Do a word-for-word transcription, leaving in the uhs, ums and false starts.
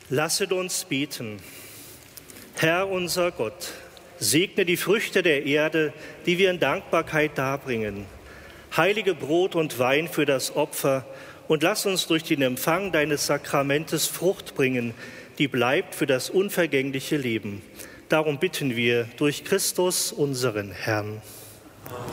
Lasset uns beten. Herr unser Gott, segne die Früchte der Erde, die wir in Dankbarkeit darbringen. Heilige Brot und Wein für das Opfer und lass uns durch den Empfang deines Sakramentes Frucht bringen, die bleibt für das unvergängliche Leben. Darum bitten wir durch Christus, unseren Herrn.